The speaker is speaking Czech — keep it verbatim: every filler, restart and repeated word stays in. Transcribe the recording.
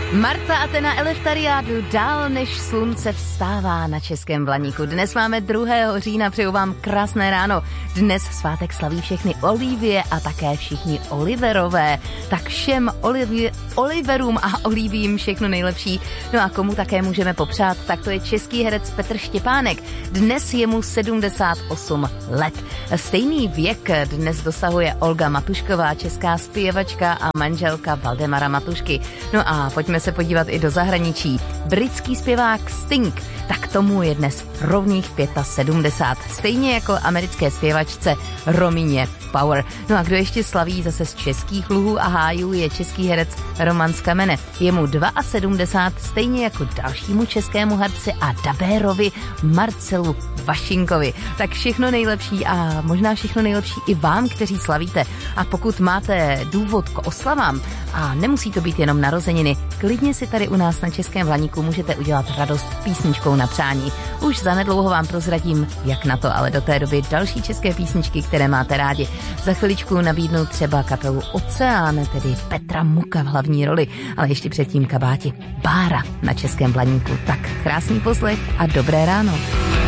Marta Athena Elefthariádu dál než slunce vstává na Českém Blaníku. Dnes máme druhého října, přeju vám krásné ráno. Dnes svátek slaví všechny Olivie a také všichni Oliverové. Tak všem Olivie, Oliverům a Olivím všechno nejlepší. No a komu také můžeme popřát, tak to je český herec Petr Štěpánek. Dnes je mu sedmdesát osm let. Stejný věk dnes dosahuje Olga Matušková, česká zpěvačka a manželka Valdemara Matušky. No a pojďme se podívat i do zahraničí. Britský zpěvák Sting, tak tomu je dnes rovných sedmdesát pět. Stejně jako americké zpěvačce Romině Power. No a kdo ještě slaví zase z českých luhů a hájů, je český herec Roman z Kamene. Je mu sedmdesát dva, stejně jako dalšímu českému herci a dabérovi Marcelu Vašinkovi. Tak všechno nejlepší a možná všechno nejlepší i vám, kteří slavíte. A pokud máte důvod k oslavám a nemusí to být jenom narozeniny, klidně si tady u nás na Českém Blaníku můžete udělat radost písničkou na přání. Už zanedlouho vám prozradím, jak na to, ale do té doby další české písničky, které máte rádi. Za chviličku nabídnu třeba kapelu Oceán, tedy Petra Muka v hlavní roli, ale ještě předtím kabáti Bára na Českém Blaníku. Tak krásný poslech a dobré ráno.